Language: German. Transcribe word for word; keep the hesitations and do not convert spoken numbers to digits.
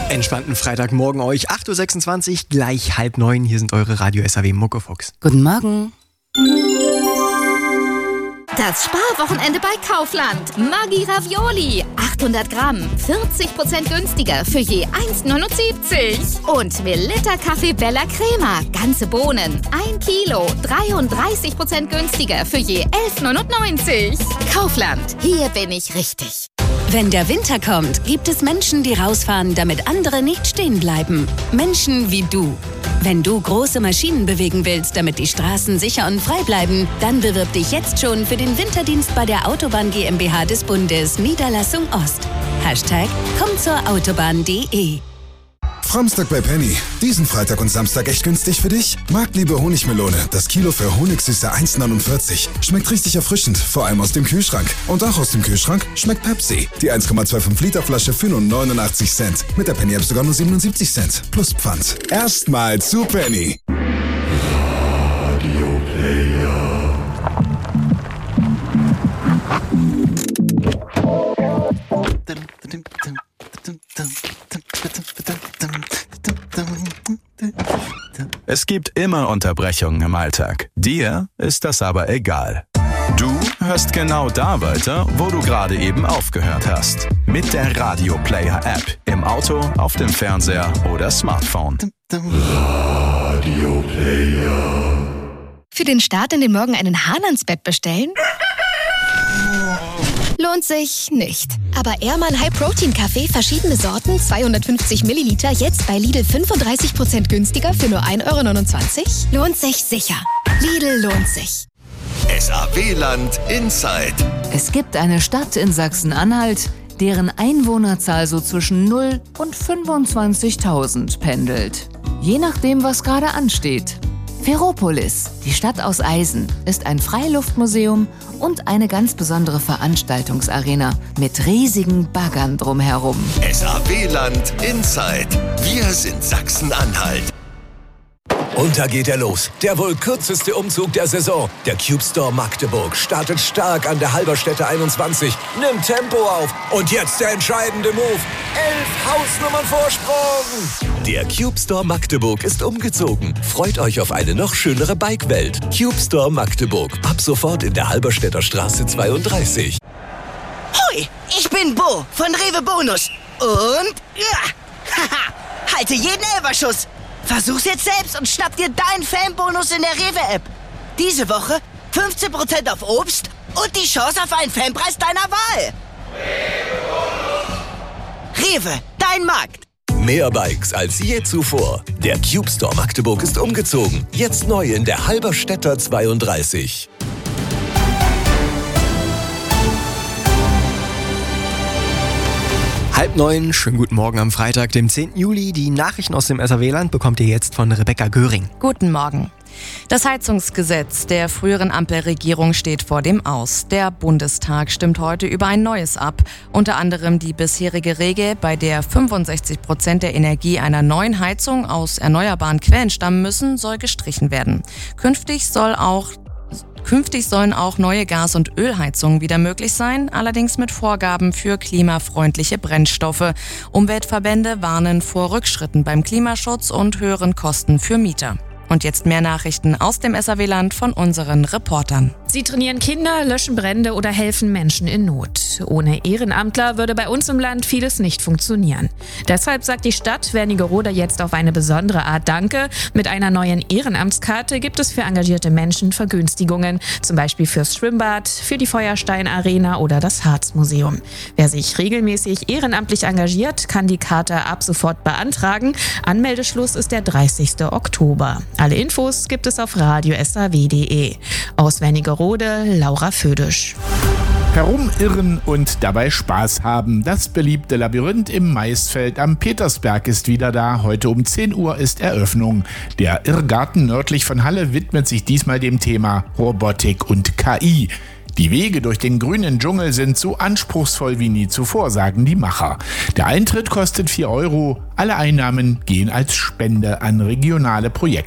Entspannten Freitagmorgen euch, acht Uhr sechsundzwanzig, gleich halb neun. Hier sind eure Radio S A W Muckefuchs. Guten Morgen. Das Sparwochenende bei Kaufland. Maggi Ravioli. achthundert Gramm. vierzig Prozent günstiger für je eins neunundsiebzig. Und Melitta Kaffee Bella Crema. Ganze Bohnen. ein Kilo. dreiunddreißig Prozent günstiger für je elf neunundneunzig. Kaufland. Hier bin ich richtig. Wenn der Winter kommt, gibt es Menschen, die rausfahren, damit andere nicht stehen bleiben. Menschen wie du. Wenn du große Maschinen bewegen willst, damit die Straßen sicher und frei bleiben, dann bewirb dich jetzt schon für den Winterdienst bei der Autobahn GmbH des Bundes, Niederlassung Ost. Hashtag komm zur Autobahn punkt de. Framstag bei Penny. Diesen Freitag und Samstag echt günstig für dich? Marktliebe Honigmelone. Das Kilo für Honigsüße eins neunundvierzig. Schmeckt richtig erfrischend, vor allem aus dem Kühlschrank. Und auch aus dem Kühlschrank schmeckt Pepsi. Die eins Komma fünfundzwanzig Liter Flasche für nur neunundachtzig Cent. Mit der Penny App sogar nur siebenundsiebzig Cent. Plus Pfand. Erstmal zu Penny. Radio Player. Es gibt immer Unterbrechungen im Alltag. Dir ist das aber egal. Du hörst genau da weiter, wo du gerade eben aufgehört hast. Mit der Radio Player App. Im Auto, auf dem Fernseher oder Smartphone. Radio Player. Für den Start in den Morgen einen Hahn ans Bett bestellen? Lohnt sich nicht. Aber Ehrmann High Protein Kaffee, verschiedene Sorten, zweihundertfünfzig Milliliter, jetzt bei Lidl fünfunddreißig Prozent günstiger für nur ein Euro neunundzwanzig? Lohnt sich sicher. Lidl lohnt sich. S A W-Land Inside. Es gibt eine Stadt in Sachsen-Anhalt, deren Einwohnerzahl so zwischen null und fünfundzwanzigtausend pendelt. Je nachdem, was gerade ansteht. Ferropolis, die Stadt aus Eisen, ist ein Freiluftmuseum und eine ganz besondere Veranstaltungsarena mit riesigen Baggern drumherum. S A W-Land Inside. Wir sind Sachsen-Anhalt. Und da geht er los. Der wohl kürzeste Umzug der Saison. Der Cube Store Magdeburg startet stark an der Halberstädte einundzwanzig, nimmt Tempo auf. Und jetzt der entscheidende Move. Elf Hausnummern Vorsprung. Der Cube Store Magdeburg ist umgezogen. Freut euch auf eine noch schönere Bike-Welt. Cube Store Magdeburg. Ab sofort in der Halberstädter Straße zweiunddreißig. Hoi, ich bin Bo von Rewe Bonus. Und ja, haha, halte jeden Elferschuss. Versuch's jetzt selbst und schnapp dir deinen Fanbonus in der Rewe-App. Diese Woche fünfzehn Prozent auf Obst und die Chance auf einen Fanpreis deiner Wahl. Rewe, dein Markt. Mehr Bikes als je zuvor. Der Cube Store Magdeburg ist umgezogen. Jetzt neu in der Halberstädter zweiunddreißig. Halb neun, schönen guten Morgen am Freitag, dem zehnten Juli. Die Nachrichten aus dem S A W-Land bekommt ihr jetzt von Rebecca Göring. Guten Morgen. Das Heizungsgesetz der früheren Ampelregierung steht vor dem Aus. Der Bundestag stimmt heute über ein neues ab. Unter anderem die bisherige Regel, bei der fünfundsechzig Prozent der Energie einer neuen Heizung aus erneuerbaren Quellen stammen müssen, soll gestrichen werden. Künftig soll auch Künftig sollen auch neue Gas- und Ölheizungen wieder möglich sein, allerdings mit Vorgaben für klimafreundliche Brennstoffe. Umweltverbände warnen vor Rückschritten beim Klimaschutz und höheren Kosten für Mieter. Und jetzt mehr Nachrichten aus dem S A W-Land von unseren Reportern. Sie trainieren Kinder, löschen Brände oder helfen Menschen in Not. Ohne Ehrenamtler würde bei uns im Land vieles nicht funktionieren. Deshalb sagt die Stadt Wernigerode jetzt auf eine besondere Art Danke. Mit einer neuen Ehrenamtskarte gibt es für engagierte Menschen Vergünstigungen, zum Beispiel fürs Schwimmbad, für die Feuerstein-Arena oder das Harzmuseum. Wer sich regelmäßig ehrenamtlich engagiert, kann die Karte ab sofort beantragen. Anmeldeschluss ist der dreißigsten Oktober. Alle Infos gibt es auf radio s a w punkt de. Aus Wernigerode, Laura Födisch. Herumirren und dabei Spaß haben. Das beliebte Labyrinth im Maisfeld am Petersberg ist wieder da. Heute um zehn Uhr ist Eröffnung. Der Irrgarten nördlich von Halle widmet sich diesmal dem Thema Robotik und K I. Die Wege durch den grünen Dschungel sind so anspruchsvoll wie nie zuvor, sagen die Macher. Der Eintritt kostet vier Euro. Alle Einnahmen gehen als Spende an regionale Projekte.